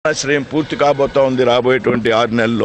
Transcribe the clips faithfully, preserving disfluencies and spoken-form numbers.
ఆశ్రయం పూర్తి కాబోతా ఉంది రాబోయేటువంటి ఆరు నెలల్లో.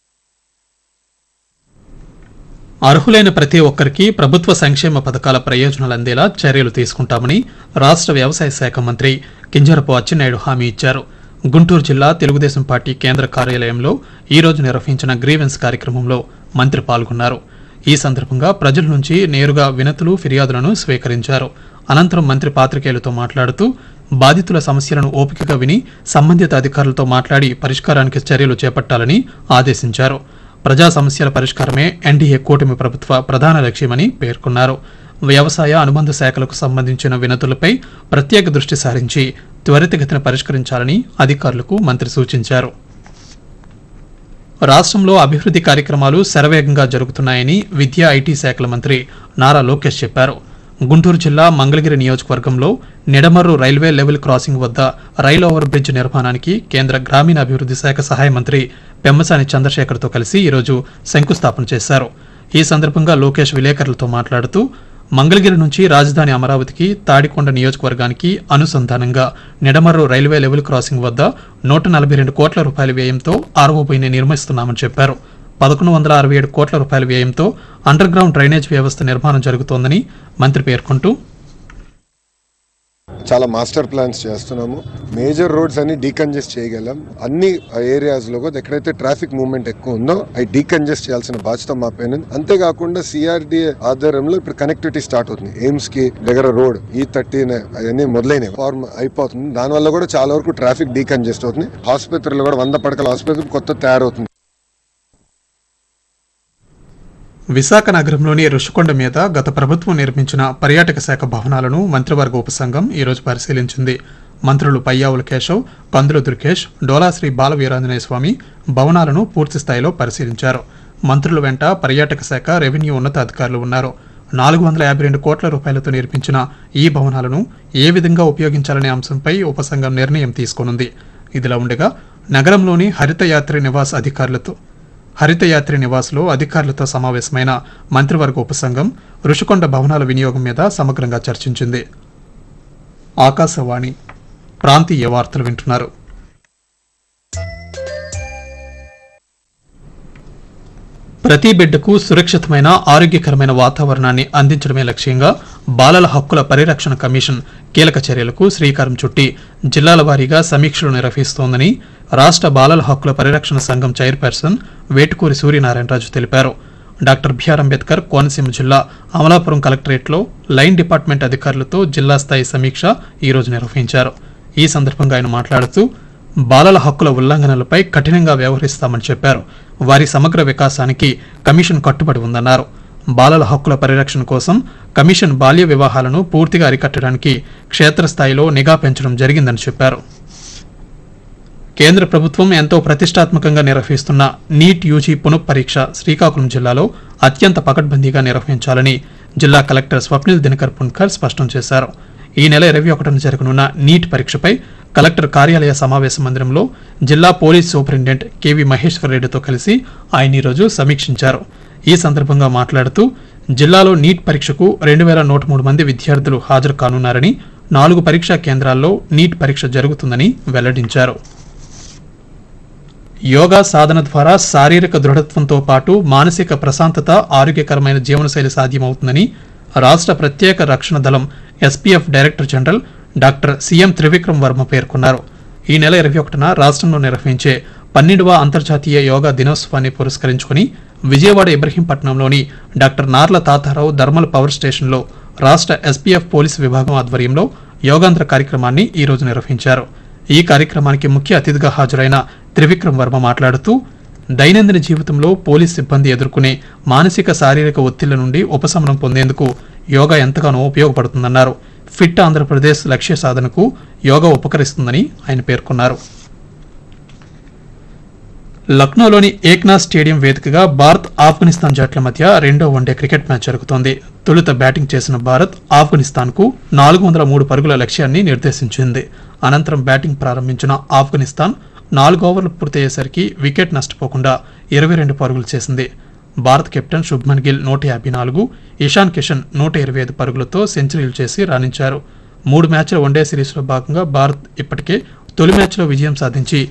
అర్హులైన ప్రతి ఒక్కరికి ప్రభుత్వ సంక్షేమ పథకాల ప్రయోజనాలు అందేలా చర్యలు తీసుకుంటామని రాష్ట్ర వ్యవసాయ శాఖ మంత్రి కింజరపు అచ్చెన్నాయుడు హామీ ఇచ్చారు. గుంటూరు జిల్లా తెలుగుదేశం పార్టీ కేంద్ర కార్యాలయంలో ఈ రోజు నిర్వహించిన గ్రీవెన్స్ కార్యక్రమంలో మంత్రి పాల్గొన్నారు. ఈ సందర్భంగా ప్రజల నుంచి నేరుగా వినతులు, ఫిర్యాదులను స్వీకరించారు. అనంతరం మంత్రి పాత్రికేయులతో మాట్లాడుతూ బాధితుల సమస్యలను ఓపికగా విని సంబంధిత అధికారులతో మాట్లాడి పరిష్కారానికి చర్యలు చేపట్టాలని ఆదేశించారు. ప్రజా సమస్యల పరిష్కారమే ఎన్డీఏ కూటమి ప్రభుత్వ ప్రధాన లక్ష్యమని పేర్కొన్నారు. వ్యవసాయ అనుబంధ శాఖలకు సంబంధించిన వినతులపై ప్రత్యేక దృష్టి సారించి త్వరితగతిన పరిష్కరించాలని అధికారులకు మంత్రి సూచించారు. రాష్ట్రంలో అభివృద్ధి కార్యక్రమాలు శరవేగంగా జరుగుతున్నాయని విద్యా, ఐటీ శాఖల మంత్రి నారా లోకేష్ చెప్పారు. గుంటూరు జిల్లా మంగళగిరి నియోజకవర్గంలో నిడమర్రు రైల్వే లెవెల్ క్రాసింగ్ వద్ద రైల్ ఓవర్ బ్రిడ్జ్ నిర్మాణానికి కేంద్ర గ్రామీణాభివృద్ధి శాఖ సహాయ మంత్రి పెమ్మసాని చంద్రశేఖర్తో కలిసి ఈరోజు శంకుస్థాపన చేశారు. ఈ సందర్భంగా లోకేష్ విలేకరులతో మాట్లాడుతూ మంగళగిరి నుంచి రాజధాని అమరావతికి తాడికొండ నియోజకవర్గానికి అనుసంధానంగా నిడమర్రు రైల్వే లెవెల్ క్రాసింగ్ వద్ద నూట నలభై రెండు కోట్ల రూపాయల వ్యయంతో ఆర్ఓబీని నిర్మిస్తున్నామని చెప్పారు. పదకొండు వందల అరవై ఏడు కోట్ల రూపాయల వ్యయంతో అండర్ గ్రౌండ్ డ్రైనేజ్ వ్యవస్థ నిర్మాణం జరుగుతోందని మంత్రి పేర్కొంటూ చాలా మాస్టర్ ప్లాన్స్ చేస్తున్నాము. మేజర్ రోడ్స్ అన్ని డీకంజెస్ట్ చేయగలం. అన్ని ఏరియాస్ లో ఎక్కడైతే ట్రాఫిక్ మూవ్మెంట్ ఎక్కువ ఉందో అవి డీకంజెస్ట్ చేయాల్సిన బాధ్యత మా పైన. అంతేకాకుండా సిఆర్డీఏ ఆధ్వర్యంలో ఇప్పుడు కనెక్టివిటీ స్టార్ట్ అవుతుంది. ఎయిమ్స్ కి దగ్గర రోడ్ ఈ థర్టీన్ అవన్నీ మొదలైనవి ఫార్మ్ అయిపోతుంది. దానివల్ల కూడా చాలా వరకు ట్రాఫిక్ డీకంజెస్ట్ అవుతుంది. ఆసుపత్రులు కూడా వంద పడకల ఆసుపత్రి కొత్త తయారవుతుంది. విశాఖ నగరంలోని రుషికొండ మీద గత ప్రభుత్వం నిర్మించిన పర్యాటక శాఖ భవనాలను మంత్రివర్గ ఉపసంఘం ఈరోజు పరిశీలించింది. మంత్రులు పయ్యావుల కేశవ్, కందుల దుర్గేష్, డోలాశ్రీ బాల వీరాంజనేయ స్వామి భవనాలను పూర్తి స్థాయిలో పరిశీలించారు. మంత్రుల వెంట పర్యాటక శాఖ, రెవెన్యూ ఉన్నతాధికారులు ఉన్నారు. నాలుగు వందల యాభై రెండు కోట్ల రూపాయలతో నిర్మించిన ఈ భవనాలను ఏ విధంగా ఉపయోగించాలనే అంశంపై ఉపసంఘం నిర్ణయం తీసుకోనుంది. ఇదిలా ఉండగా నగరంలోని హరితయాత్రి నివాస్ అధికారులతో హరితయాత్రి నివాసులో అధికారులతో సమావేశమైన మంత్రివర్గ ఉపసంఘం రుషికొండ భవనాల వినియోగం మీద సమగ్రంగా చర్చించింది. ఆకాశవాణి ప్రాంతీయ వార్తలు వింటున్నారు. ప్రతి బిడ్డకు సురక్షితమైన, ఆరోగ్యకరమైన వాతావరణాన్ని అందించడమే లక్ష్యంగా బాలల హక్కుల పరిరక్షణ కమిషన్ కీలక చర్యలకు శ్రీకారం చుట్టి జిల్లాల వారీగా సమీక్షలు నిర్వహిస్తోందని రాష్ట్ర బాలల హక్కుల పరిరక్షణ సంఘం చైర్పర్సన్ వేటుకూరి సూర్యనారాయణరాజు తెలిపారు. డాక్టర్ బిఆర్ అంబేద్కర్ కోనసీమ జిల్లా అమలాపురం కలెక్టరేట్లో లైన్ డిపార్ట్మెంట్ అధికారులతో జిల్లా స్థాయి సమీక్ష ఈరోజు నిర్వహించారు. ఈ సందర్భంగా ఆయన మాట్లాడుతూ బాలల హక్కుల ఉల్లంఘనలపై కఠినంగా వ్యవహరిస్తామని చెప్పారు. వారి సమగ్ర వికాసానికి కమిషన్ కట్టుబడి ఉందన్నారు. బాలల హక్కుల పరిరక్షణ కోసం కమిషన్ బాల్య వివాహాలను పూర్తిగా అరికట్టడానికి క్షేత్రస్థాయిలో నిఘా పెంచడం జరిగిందని చెప్పారు. కేంద్ర ప్రభుత్వం ఎంతో ప్రతిష్టాత్మకంగా నిర్వహిస్తున్న నీట్ యూజీ పునఃపరీక్ష శ్రీకాకుళం జిల్లాలో అత్యంత పకడ్బందీగా నిర్వహించాలని జిల్లా కలెక్టర్ స్వప్నిల్ దినకర్ పున్కర్ స్పష్టం చేశారు. ఈ నెల ఇరవై ఒకటిన జరగనున్న నీట్ పరీక్షపై కలెక్టర్ కార్యాలయ సమావేశ మందిరంలో జిల్లా పోలీస్ సూపరింటెండెంట్ కెవి మహేశ్వర్ రెడ్డితో కలిసి ఆయన ఈరోజు సమీక్షించారు. ఈ సందర్భంగా మాట్లాడుతూ జిల్లాలో నీట్ పరీక్షకు రెండు వేల నూట మూడు మంది విద్యార్థులు హాజరు కానున్నారని, నాలుగు పరీక్షా కేంద్రాల్లో నీట్ పరీక్ష జరుగుతుందని వెల్లడించారు. యోగా సాధన ద్వారా శారీరక దృఢత్వంతో పాటు మానసిక ప్రశాంతత, ఆరోగ్యకరమైన జీవనశైలి సాధ్యమవుతుందని రాష్ట్ర ప్రత్యేక రక్షణ దళం SPF director general doctor CM Trivikram Varma పేర్కొన్నారు. ఈ నెల ఇరవై ఒకటిన రాష్ట్రంలో నిర్వహించే పన్నెండవ అంతర్జాతీయ యోగా దినోత్సవాన్ని పురస్కరించుకుని Vijayawada ఇబ్రహీంపట్నంలోని doctor Narla Tatarao thermal power స్టేషన్లో రాష్ట్ర ఎస్పీఎఫ్ పోలీసు విభాగం ఆధ్వర్యంలో యోగాంధ్ర కార్యక్రమాన్ని ఈ రోజు నిర్వహించారు. ఈ కార్యక్రమానికి ముఖ్య అతిథిగా హాజరైన త్రివిక్రమ్ వర్మ మాట్లాడుతూ దైనందిన జీవితంలో పోలీస్ సిబ్బంది ఎదుర్కొనే మానసిక, శారీరక ఒత్తిళ్ల నుండి ఉపశమనం పొందేందుకు యోగా ఎంతగానో ఉపయోగపడుతుందన్నారు. ఫిట్ ఆంధ్రప్రదేశ్ లక్ష్య సాధనకు యోగా ఉపకరిస్తుందని ఆయన పేర్కొన్నారు. లక్నోలోని ఏక్నాథ్ స్టేడియం వేదికగా భారత్, ఆఫ్ఘనిస్తాన్ జట్ల మధ్య రెండో వన్డే క్రికెట్ మ్యాచ్ జరుగుతోంది. తొలుత బ్యాటింగ్ చేసిన భారత్ ఆఫ్ఘనిస్తాన్కు నాలుగు వందల మూడు పరుగుల లక్ష్యాన్ని నిర్దేశించింది. అనంతరం బ్యాటింగ్ ప్రారంభించిన ఆఫ్ఘనిస్తాన్ నాలుగు ఓవర్లు పూర్తయ్యేసరికి వికెట్ నష్టపోకుండా ఇరవై రెండు పరుగులు చేసింది. భారత్ కెప్టెన్ శుభ్మన్ గిల్ నూట యాభై నాలుగు, ఇషాన్ కిషన్ నూట ఇరవై ఐదు పరుగులతో సెంచరీలు చేసి రాణించారు. మూడు మ్యాచ్ల వన్డే సిరీస్లో భాగంగా భారత్ ఇప్పటికే తొలి మ్యాచ్లో విజయం సాధించి